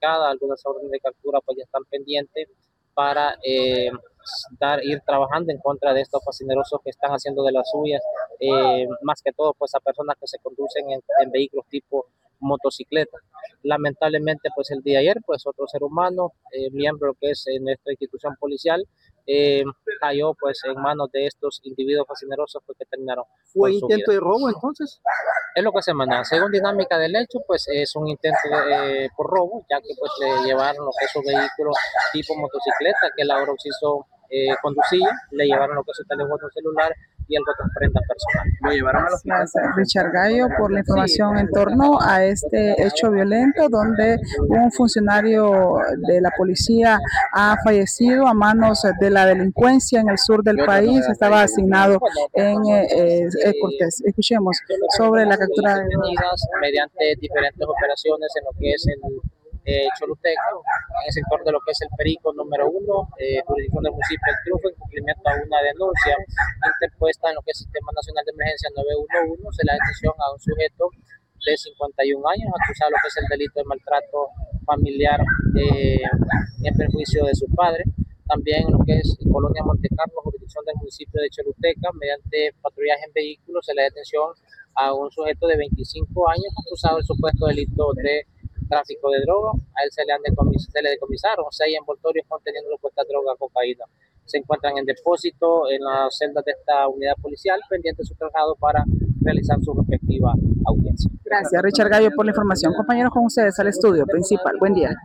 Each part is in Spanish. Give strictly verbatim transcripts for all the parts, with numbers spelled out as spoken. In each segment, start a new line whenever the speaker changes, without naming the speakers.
identificada, algunas órdenes de captura pues ya están pendientes para eh, dar, ir trabajando en contra de estos fascinerosos que están haciendo de las suyas, eh, más que todo pues a personas que se conducen en, en vehículos tipo motocicleta. Lamentablemente pues el día de ayer pues otro ser humano, eh, miembro que es en nuestra institución policial, eh, cayó pues en manos de estos individuos fascinerosos pues, que terminaron
¿Fue
con su
intento
vida.
de robo entonces?
Es lo que se maneja. Según dinámica del hecho, pues es un intento de, eh, por robo, ya que pues le llevaron lo que es su vehículo tipo motocicleta, que la Oroxiso eh, conducía, le llevaron lo que es su teléfono celular y algo de prendas personales.
Lo llevaron al hospital.
Gracias, Richard Gallo, por la información en torno a este hecho violento donde un funcionario de la policía ha fallecido a manos de la delincuencia en el sur del país. Estaba asignado en eh, eh, Cortés. Escuchemos sobre la captura de
mediante diferentes operaciones en lo que es el eh, Choluteca, en el sector de lo que es el Perico número uno, eh, jurisdicción del municipio del Triunfo, en cumplimiento a una denuncia interpuesta en lo que es el Sistema Nacional de Emergencia nueve uno uno, se le da detención a un sujeto de cincuenta y un años, acusado de lo que es el delito de maltrato familiar eh, en perjuicio de su padre. También en lo que es Colonia Montecarlo, jurisdicción del municipio de Choluteca, mediante patrullaje en vehículos, se le da detención a un sujeto de veinticinco años, acusado del supuesto delito de tráfico de droga. A él se le, han decomis se le decomisaron seis envoltorios conteniendo supuesta droga, cocaína. Se encuentran en depósito en las celdas de esta unidad policial, pendiente de su traslado para realizar su respectiva audiencia.
Gracias, Richard Gallo, por la información. Compañeros, con ustedes al estudio principal. Buen día.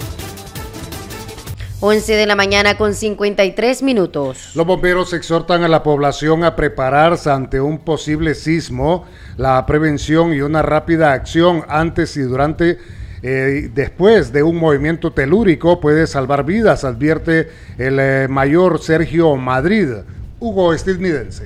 once de la mañana con cincuenta y tres minutos.
Los bomberos exhortan a la población a prepararse ante un posible sismo, la prevención y una rápida acción antes y durante eh, después de un movimiento telúrico puede salvar vidas, advierte el eh, mayor Sergio Madrid. Hugo Estiglidense.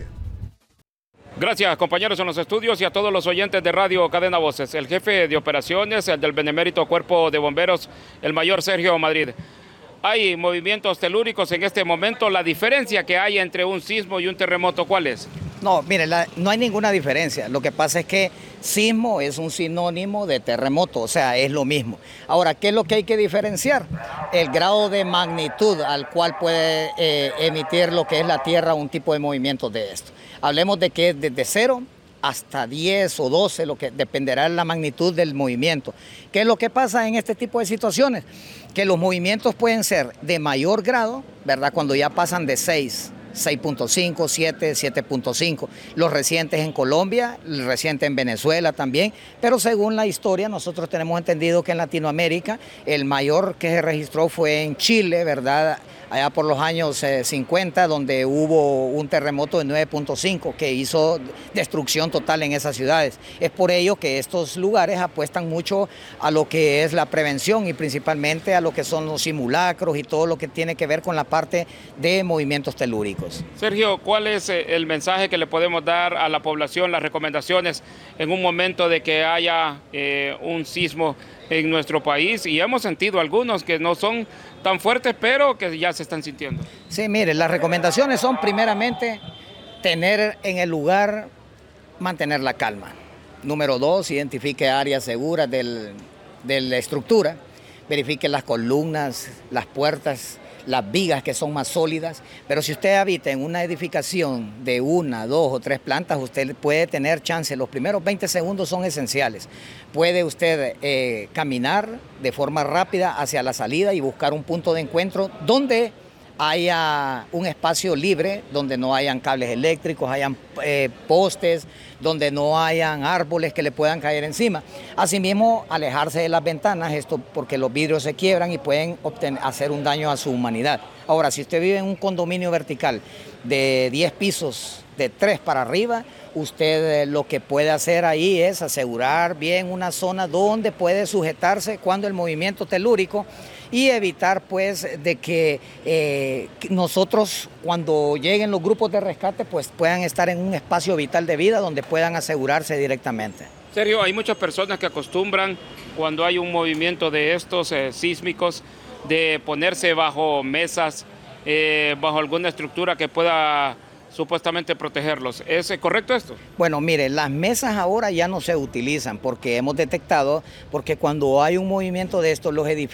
Gracias, compañeros en los estudios y a todos los oyentes de Radio Cadena Voces. El jefe de operaciones, el del Benemérito Cuerpo de Bomberos, el mayor Sergio Madrid. Hay movimientos telúricos en este momento. La diferencia que hay entre un sismo y un terremoto, ¿cuál es?
No, mire, la, no hay ninguna diferencia. Lo que pasa es que sismo es un sinónimo de terremoto, o sea, es lo mismo. Ahora, ¿qué es lo que hay que diferenciar? El grado de magnitud al cual puede eh, emitir lo que es la Tierra un tipo de movimiento de esto. Hablemos de que es desde cero hasta diez o doce, lo que dependerá de la magnitud del movimiento. ¿Qué es lo que pasa en este tipo de situaciones? Que los movimientos pueden ser de mayor grado, ¿verdad? Cuando ya pasan de seis, seis punto cinco, siete, siete punto cinco. Los recientes en Colombia, el reciente en Venezuela también, pero según la historia nosotros tenemos entendido que en Latinoamérica el mayor que se registró fue en Chile, ¿verdad? Allá por los años eh, cincuenta, donde hubo un terremoto de nueve punto cinco que hizo destrucción total en esas ciudades. Es por ello que estos lugares apuestan mucho a lo que es la prevención y principalmente a lo que son los simulacros y todo lo que tiene que ver con la parte de movimientos telúricos.
Sergio, ¿cuál es el mensaje que le podemos dar a la población, las recomendaciones en un momento de que haya eh, un sismo en nuestro país? Y hemos sentido algunos que no son tan fuertes, pero que ya se están sintiendo.
Sí, mire, las recomendaciones son primeramente tener en el lugar, mantener la calma. Número dos, identifique áreas seguras del, de la estructura, verifique las columnas, las puertas, las vigas que son más sólidas, pero si usted habita en una edificación de una, dos o tres plantas, usted puede tener chance, los primeros veinte segundos son esenciales. Puede usted eh, caminar de forma rápida hacia la salida y buscar un punto de encuentro donde haya un espacio libre, donde no hayan cables eléctricos, hayan eh, postes, donde no hayan árboles que le puedan caer encima. Asimismo, alejarse de las ventanas, esto porque los vidrios se quiebran y pueden obtener, hacer un daño a su humanidad. Ahora, si usted vive en un condominio vertical de diez pisos, de tres para arriba, usted eh, lo que puede hacer ahí es asegurar bien una zona donde puede sujetarse cuando el movimiento telúrico y evitar pues de que eh, nosotros cuando lleguen los grupos de rescate pues puedan estar en un espacio vital de vida donde puedan asegurarse directamente.
Sergio, hay muchas personas que acostumbran cuando hay un movimiento de estos eh, sísmicos de ponerse bajo mesas, eh, bajo alguna estructura que pueda supuestamente protegerlos. ¿Es correcto esto?
Bueno, mire, las mesas ahora ya no se utilizan porque hemos detectado, porque cuando hay un movimiento de estos, los edificios